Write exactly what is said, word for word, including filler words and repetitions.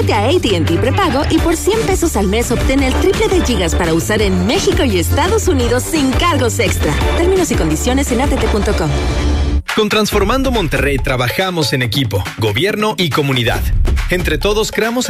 Cámbiate a A T and T prepago y por cien pesos al mes obtén el triple de gigas para usar en México y Estados Unidos sin cargos extra. Términos y condiciones en a t t punto com. Con Transformando Monterrey trabajamos en equipo, gobierno y comunidad. Entre todos creamos